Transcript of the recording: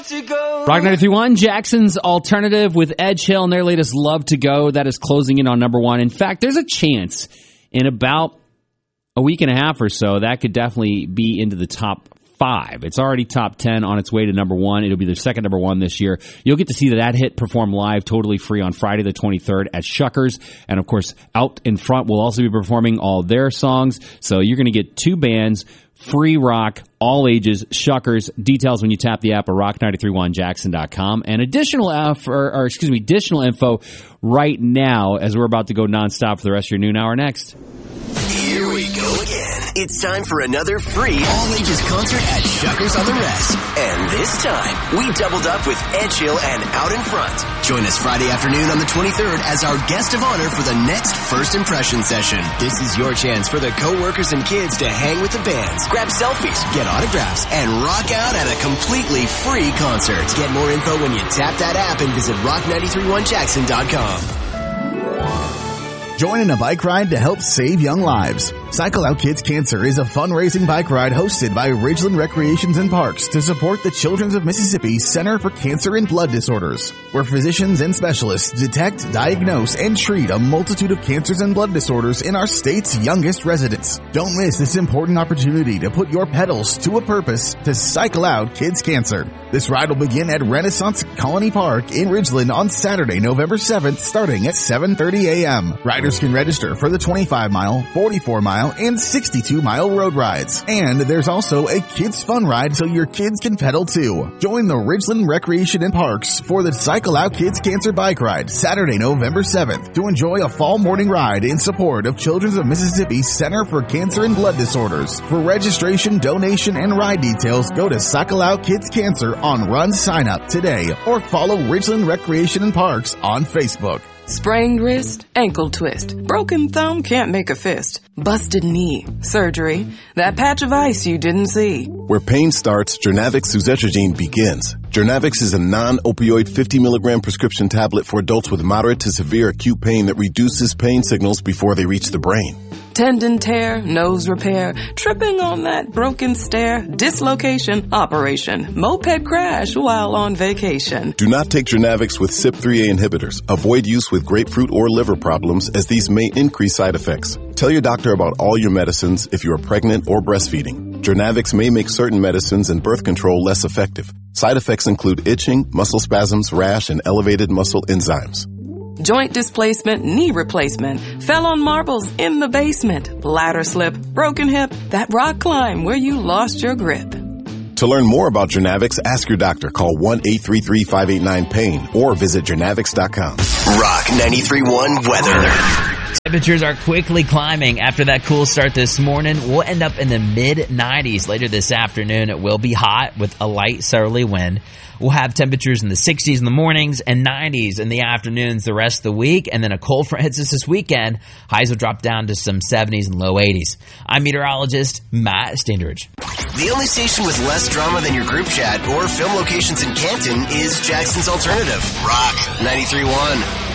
love to go. Rock 93.1, Jackson's Alternative with Edge Hill and their latest Love to Go. That is closing in on number one. In fact, there's a chance in about a week and a half or so that could definitely be into the top 5. It's already top 10 on its way to number one. It'll be their second number one this year. You'll get to see that hit perform live totally free on Friday the 23rd at Shuckers. And of course, Out in Front will also be performing all their songs. So you're going to get 2 bands, free rock, all ages, Shuckers. Details when you tap the app at rock931jackson.com. And additional info right now as we're about to go nonstop for the rest of your noon hour next. Here we go again. It's time for another free all-ages concert at Shuckers on the Rest. And this time, we doubled up with Edge Hill and Out in Front. Join us Friday afternoon on the 23rd as our guest of honor for the next First Impression session. This is your chance for the coworkers and kids to hang with the bands, grab selfies, get autographs, and rock out at a completely free concert. Get more info when you tap that app and visit rock931jackson.com. Join in a bike ride to help save young lives. Cycle Out Kids Cancer is a fundraising bike ride hosted by Ridgeland Recreations and Parks to support the Children's of Mississippi Center for Cancer and Blood Disorders, where physicians and specialists detect, diagnose, and treat a multitude of cancers and blood disorders in our state's youngest residents. Don't miss this important opportunity to put your pedals to a purpose to Cycle Out Kids Cancer. This ride will begin at Renaissance Colony Park in Ridgeland on Saturday, November 7th, starting at 7:30 a.m. Riders can register for the 25-mile, 44-mile, and 62-mile road rides. And there's also a kids fun ride so your kids can pedal too. Join the Ridgeland Recreation and Parks for the Cycle Out Kids Cancer Bike Ride, Saturday, November 7th, to enjoy a fall morning ride in support of Children's of Mississippi Center for Cancer and Blood Disorders. For registration, donation, and ride details, go to Cycle Out Kids Cancer on Run Sign Up today or follow Ridgeland Recreation and Parks on Facebook. Sprained wrist, ankle twist, broken thumb, can't make a fist, busted knee, surgery, that patch of ice you didn't see. Where pain starts, Jernavix suzetrigine begins. Jernavix is a non-opioid 50-milligram prescription tablet for adults with moderate to severe acute pain that reduces pain signals before they reach the brain. Tendon tear, nose repair, tripping on that broken stair, dislocation, operation, moped crash while on vacation. Do not take Jernavix with CYP3A inhibitors. Avoid use with grapefruit or liver problems as these may increase side effects. Tell your doctor about all your medicines if you are pregnant or breastfeeding. Jernavix may make certain medicines and birth control less effective. Side effects include itching, muscle spasms, rash, and elevated muscle enzymes. Joint displacement, knee replacement, fell on marbles in the basement, ladder slip, broken hip, that rock climb where you lost your grip. To learn more about Jernavix, ask your doctor. Call 1-833-589-PAIN or visit Jernavix.com. Rock 93.1 weather. Temperatures are quickly climbing after that cool start this morning. We'll end up in the mid-90s later this afternoon. It will be hot with a light southerly wind. We'll have temperatures in the 60s in the mornings and 90s in the afternoons the rest of the week. And then a cold front hits us this weekend. Highs will drop down to some 70s and low 80s. I'm meteorologist Matt Standridge. The only station with less drama than your group chat or film locations in Canton is Jackson's Alternative. Rock 93.1.